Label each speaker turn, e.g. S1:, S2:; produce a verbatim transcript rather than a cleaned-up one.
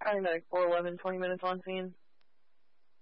S1: I think like four eleven, twenty minutes on scene.